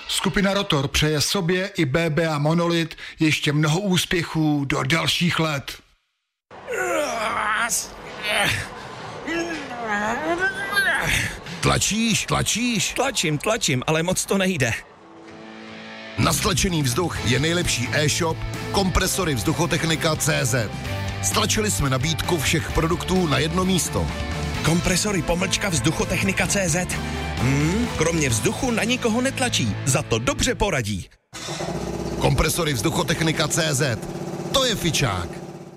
Skupina Rotor přeje sobě i BBA Monolith ještě mnoho úspěchů do dalších let. Tlačíš? Tlačím, ale moc to nejde. Na stlačený vzduch je nejlepší e-shop Kompresory Vzduchotechnika.cz. Stlačili jsme nabídku všech produktů na jedno místo. Kompresory _Vzduchotechnika.cz. Kromě vzduchu na nikoho netlačí, za to dobře poradí. Kompresory Vzduchotechnika.cz. To je fičák.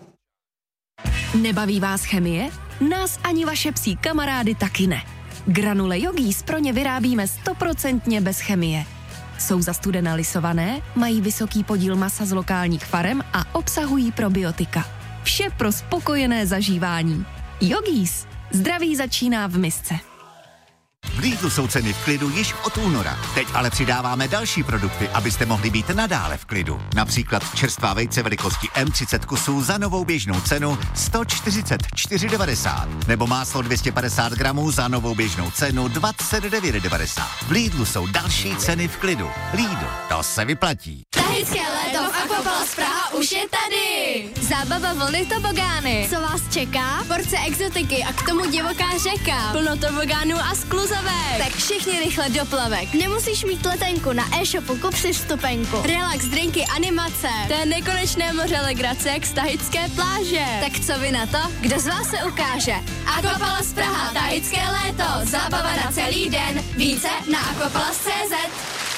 Nebaví vás chemie? Nás ani vaše psí kamarády taky ne. Granule Yogis pro ně vyrábíme 100% bez chemie. Jsou zastudené lisované, mají vysoký podíl masa z lokálních farem a obsahují probiotika. Vše pro spokojené zažívání. Yogis. Zdraví začíná v misce. V Lidlu jsou ceny v klidu již od února. Teď ale přidáváme další produkty, abyste mohli být nadále v klidu. Například čerstvá vejce velikosti M30 kusů za novou běžnou cenu 144,90. Nebo máslo 250 gramů za novou běžnou cenu 29,90. V Lidlu jsou další ceny v klidu. Lidl, to se vyplatí. Tahické léto v Aquapalace Praha už je tady. Zábava vlny tobogány. Co vás čeká? Porce exotiky a k tomu divoká řeka. Plno tobogánů a skluzavek. Tak všichni rychle do plavek. Nemusíš mít letenku, na e-shopu kup si vstupenku. Relax, drinky, animace. To je nekonečné moře legrace jak z tahické pláže. Tak co vy na to? Kdo z vás se ukáže? Aquapalace Praha, tahické léto. Zábava na celý den. Více na aquapalace.cz.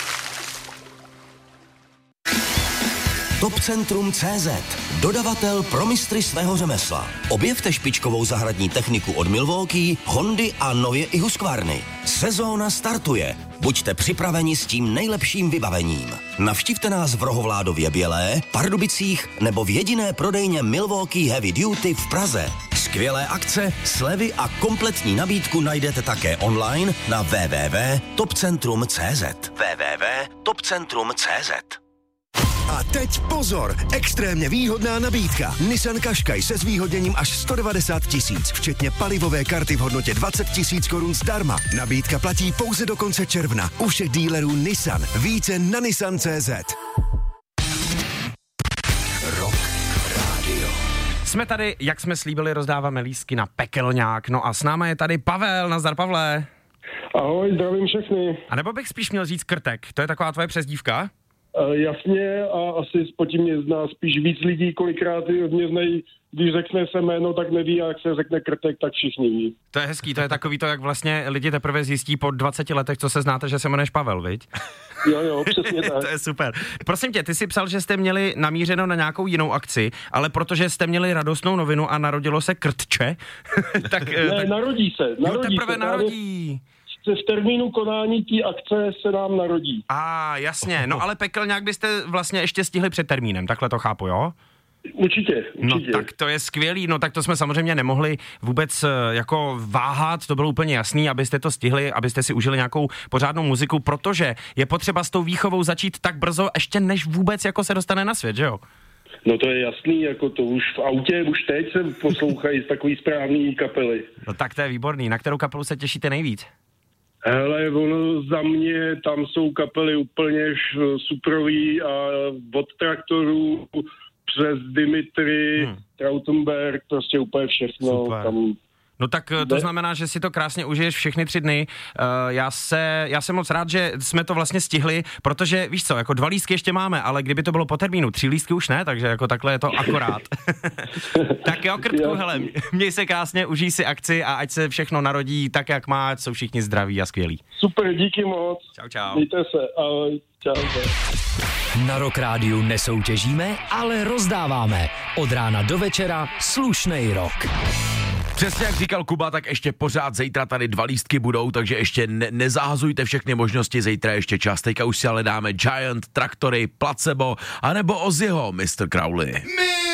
Topcentrum.cz, dodavatel pro mistry svého řemesla. Objevte špičkovou zahradní techniku od Milwaukee, Hondy a nově i Husqvarny. Sezóna startuje. Buďte připraveni s tím nejlepším vybavením. Navštivte nás v Rohovládově Bělé, Pardubicích nebo v jediné prodejně Milwaukee Heavy Duty v Praze. Skvělé akce, slevy a kompletní nabídku najdete také online na www.topcentrum.cz. www.topcentrum.cz. A teď pozor, extrémně výhodná nabídka. Nissan Qashqai se zvýhodněním až 190 000, včetně palivové karty v hodnotě 20 000 korun zdarma. Nabídka platí pouze do konce června u všech dílerů Nissan. Více na nissan.cz. Rock Radio. Jsme tady, jak jsme slíbili, rozdáváme lístky na Pekelňák. No a s náma je tady Pavel. Nazdar, Pavle. Ahoj, zdravím všechny. A nebo bych spíš měl říct Krtek, to je taková tvoje přezdívka? Jasně, a asi spotí mě zná spíš víc lidí, kolikrát mě znají, když řekne se jméno, tak neví, a jak se řekne Krtek, tak všichni ví. To je hezký, to je takový to, jak vlastně lidi teprve zjistí po 20 letech, co se znáte, že se jmenuješ Pavel, viď? Jo, přesně tak. To je super. Prosím tě, ty jsi psal, že jste měli namířeno na nějakou jinou akci, ale protože jste měli radostnou novinu a narodilo se Krtče, tak... Narodí se. Teprve narodí. V termínu konání té akce se nám narodí. Jasně, no ale Pekelňák byste vlastně ještě stihli před termínem, takhle to chápu, jo? Určitě. No tak to je skvělý, no tak to jsme samozřejmě nemohli vůbec jako váhat, to bylo úplně jasný, abyste to stihli, abyste si užili nějakou pořádnou muziku, protože je potřeba s tou výchovou začít tak brzo, ještě než vůbec jako se dostane na svět, že jo? No to je jasný, jako to už v autě, už teď se poslouchají z takový správný kapely. No tak to je výborný, na kterou kapelu se těšíte nejvíc? Hele, ono za mě, tam jsou kapely úplně suprový a od Traktorů přes Dimitri, Trautenberg, prostě úplně všechno. Tam... No tak to znamená, že si to krásně užiješ všechny 3 dny. Já jsem moc rád, že jsme to vlastně stihli, protože víš co, jako 2 lístky ještě máme, ale kdyby to bylo po termínu, 3 lístky už ne, takže jako takhle je to akorát. Tak jo, Krtku, hele, měj se krásně, užij si akci a ať se všechno narodí tak, jak má, ať jsou všichni zdraví a skvělí. Super, díky moc. Čau. Mějte se, ahoj, čau. Na Rock Rádiu nesoutěžíme, ale rozdáváme. Od rána do večera slušnej rock. Přesně jak říkal Kuba, tak ještě pořád zítra tady 2 lístky budou, takže ještě nezahazujte všechny možnosti, zítra ještě čas. Teďka už si ale dáme Giant, Traktory, Placebo, anebo Ozzyho, Mr. Crowley.